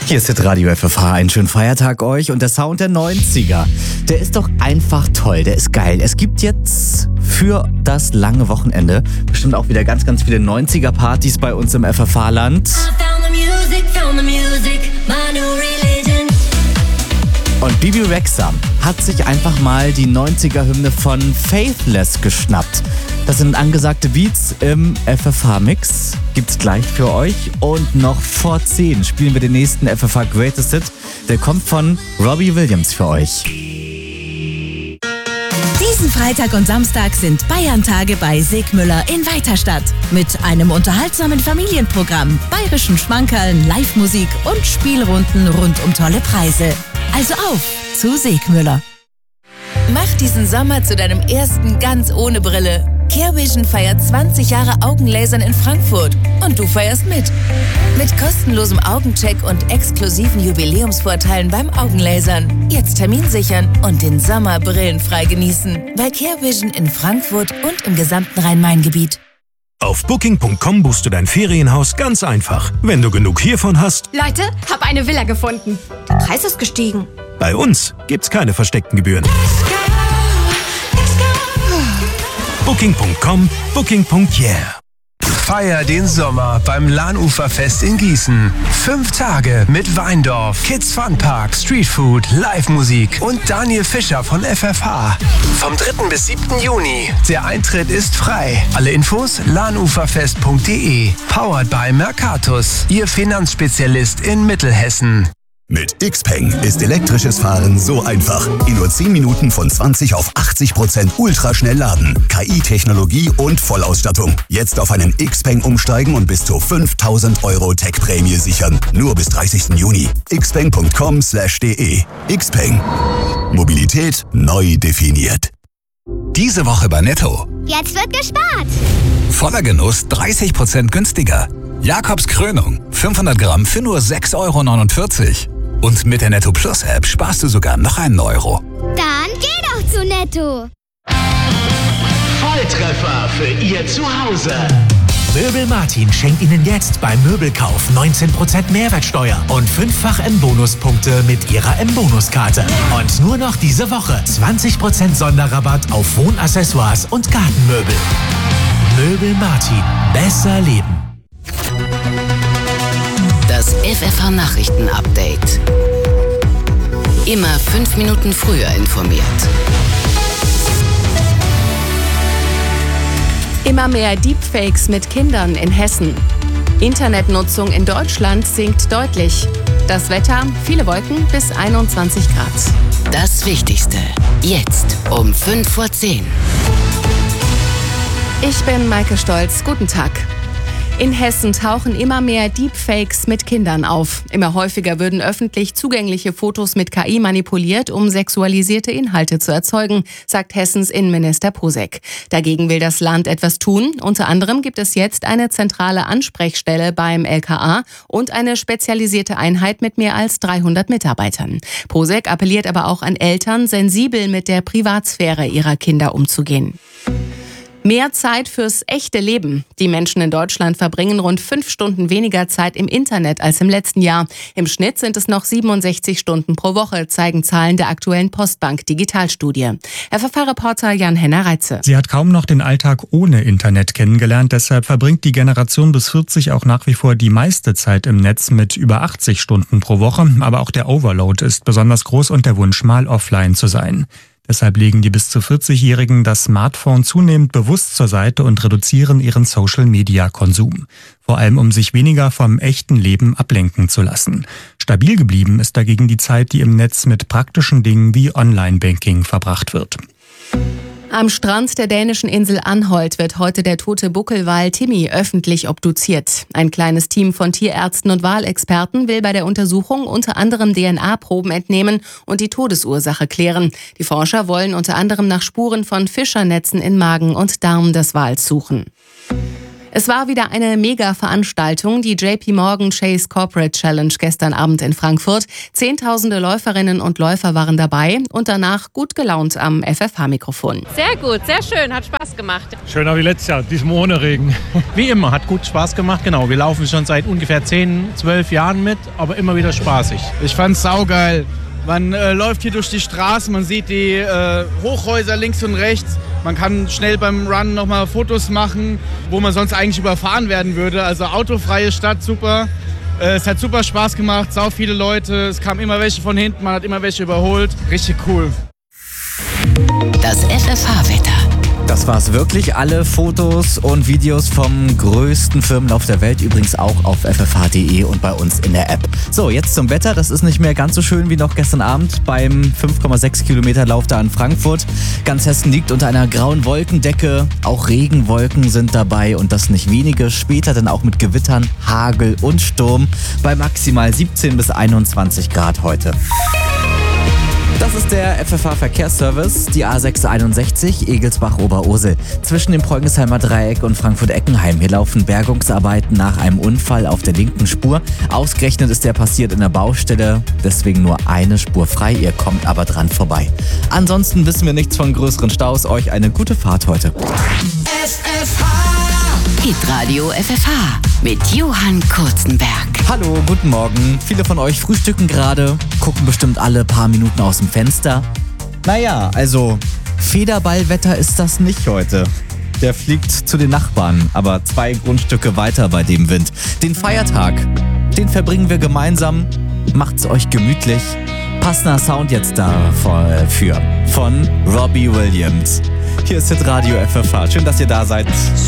Hier ist das Radio FFH, einen schönen Feiertag euch und der Sound der 90er, der ist doch einfach toll, der ist geil. Es gibt jetzt für das lange Wochenende bestimmt auch wieder ganz, ganz viele 90er-Partys bei uns im FFH-Land. Und Bibi Rexha hat sich einfach mal die 90er-Hymne von Faithless geschnappt. Das sind angesagte Beats im FFH-Mix. Gibt's gleich für euch. Und noch vor 10 spielen wir den nächsten FFH Greatest Hit. Der kommt von Robbie Williams für euch. Diesen Freitag und Samstag sind Bayern-Tage bei Segmüller in Weiterstadt. Mit einem unterhaltsamen Familienprogramm, bayerischen Schmankerln, Live-Musik und Spielrunden rund um tolle Preise. Also auf zu Segmüller. Mach diesen Sommer zu deinem ersten ganz ohne Brille. CareVision feiert 20 Jahre Augenlasern in Frankfurt und du feierst mit. Mit kostenlosem Augencheck und exklusiven Jubiläumsvorteilen beim Augenlasern. Jetzt Termin sichern und den Sommer brillenfrei genießen. Bei CareVision in Frankfurt und im gesamten Rhein-Main-Gebiet. Auf Booking.com buchst du dein Ferienhaus ganz einfach. Wenn du genug hiervon hast... Leute, hab eine Villa gefunden. Der Preis ist gestiegen. Bei uns gibt's keine versteckten Gebühren. Booking.com, Booking.yeah. Feier den Sommer beim Lahnuferfest in Gießen. 5 Tage mit Weindorf, Kids Fun Park, Streetfood, Live-Musik und Daniel Fischer von FFH. Vom 3. bis 7. Juni. Der Eintritt ist frei. Alle Infos lahnuferfest.de. Powered by Mercatus, Ihr Finanzspezialist in Mittelhessen. Mit Xpeng ist elektrisches Fahren so einfach. In nur 10 Minuten von 20 auf 80% ultraschnell laden. KI-Technologie und Vollausstattung. Jetzt auf einen Xpeng umsteigen und bis zu 5.000 € Tech-Prämie sichern. Nur bis 30. Juni. xpeng.com/de. Xpeng. Mobilität neu definiert. Diese Woche bei Netto. Jetzt wird gespart. Voller Genuss 30% günstiger. Jakobs Krönung, 500 Gramm für nur 6,49 €. Und mit der Netto Plus App sparst du sogar noch einen Euro. Dann geh doch zu Netto. Volltreffer für Ihr Zuhause. Möbel Martin schenkt Ihnen jetzt beim Möbelkauf 19% Mehrwertsteuer und 5-fach M-Bonuspunkte mit Ihrer M-Bonuskarte. Und nur noch diese Woche 20% Sonderrabatt auf Wohnaccessoires und Gartenmöbel. Möbel Martin. Besser leben. Das FFH Nachrichten-Update. Immer 5 Minuten früher informiert. Immer mehr Deepfakes mit Kindern in Hessen. Internetnutzung in Deutschland sinkt deutlich. Das Wetter, viele Wolken bis 21 Grad. Das Wichtigste, jetzt um 5:10 Uhr. Ich bin Maike Stolz, guten Tag. In Hessen tauchen immer mehr Deepfakes mit Kindern auf. Immer häufiger würden öffentlich zugängliche Fotos mit KI manipuliert, um sexualisierte Inhalte zu erzeugen, sagt Hessens Innenminister Posek. Dagegen will das Land etwas tun. Unter anderem gibt es jetzt eine zentrale Ansprechstelle beim LKA und eine spezialisierte Einheit mit mehr als 300 Mitarbeitern. Posek appelliert aber auch an Eltern, sensibel mit der Privatsphäre ihrer Kinder umzugehen. Mehr Zeit fürs echte Leben. Die Menschen in Deutschland verbringen rund 5 Stunden weniger Zeit im Internet als im letzten Jahr. Im Schnitt sind es noch 67 Stunden pro Woche, zeigen Zahlen der aktuellen Postbank Digitalstudie. FFH-Reporter Jan-Henner Reitze. Sie hat kaum noch den Alltag ohne Internet kennengelernt. Deshalb verbringt die Generation bis 40 auch nach wie vor die meiste Zeit im Netz mit über 80 Stunden pro Woche. Aber auch der Overload ist besonders groß und der Wunsch, mal offline zu sein. Deshalb legen die bis zu 40-Jährigen das Smartphone zunehmend bewusst zur Seite und reduzieren ihren Social-Media-Konsum. Vor allem, um sich weniger vom echten Leben ablenken zu lassen. Stabil geblieben ist dagegen die Zeit, die im Netz mit praktischen Dingen wie Online-Banking verbracht wird. Am Strand der dänischen Insel Anholt wird heute der tote Buckelwal Timmy öffentlich obduziert. Ein kleines Team von Tierärzten und Walexperten will bei der Untersuchung unter anderem DNA-Proben entnehmen und die Todesursache klären. Die Forscher wollen unter anderem nach Spuren von Fischernetzen in Magen und Darm des Wals suchen. Es war wieder eine Mega-Veranstaltung, die JP Morgan Chase Corporate Challenge gestern Abend in Frankfurt. Zehntausende Läuferinnen und Läufer waren dabei und danach gut gelaunt am FFH-Mikrofon. Sehr gut, sehr schön, hat Spaß gemacht. Schöner wie letztes Jahr, diesmal ohne Regen. Wie immer, hat gut Spaß gemacht, genau. Wir laufen schon seit ungefähr 10, 12 Jahren mit, aber immer wieder spaßig. Ich fand's saugeil. Man läuft hier durch die Straßen, man sieht die Hochhäuser links und rechts. Man kann schnell beim Run nochmal Fotos machen, wo man sonst eigentlich überfahren werden würde. Also autofreie Stadt, super. Es hat super Spaß gemacht, sau viele Leute. Es kamen immer welche von hinten, man hat immer welche überholt. Richtig cool. Das FFH-Wetter. Das war's wirklich. Alle Fotos und Videos vom größten Firmenlauf der Welt übrigens auch auf ffh.de und bei uns in der App. So, jetzt zum Wetter. Das ist nicht mehr ganz so schön wie noch gestern Abend beim 5,6 Kilometer Lauf da in Frankfurt. Ganz Hessen liegt unter einer grauen Wolkendecke. Auch Regenwolken sind dabei und das nicht wenige. Später dann auch mit Gewittern, Hagel und Sturm bei maximal 17 bis 21 Grad heute. Das ist der FFH-Verkehrsservice, die A661 Egelsbach-Oberursel. Zwischen dem Preugensheimer Dreieck und Frankfurt-Eckenheim. Hier laufen Bergungsarbeiten nach einem Unfall auf der linken Spur. Ausgerechnet ist der passiert in der Baustelle, deswegen nur eine Spur frei. Ihr kommt aber dran vorbei. Ansonsten wissen wir nichts von größeren Staus. Euch eine gute Fahrt heute. Hitradio FFH mit Johann Kurzenberg. Hallo, guten Morgen. Viele von euch frühstücken gerade, gucken bestimmt alle paar Minuten aus dem Fenster. Naja, also Federballwetter ist das nicht heute. Der fliegt zu den Nachbarn, aber 2 Grundstücke weiter bei dem Wind. Den Feiertag, den verbringen wir gemeinsam. Macht's euch gemütlich. Passender Sound jetzt dafür von Robbie Williams. Hier ist Hitradio FFH. Schön, dass ihr da seid.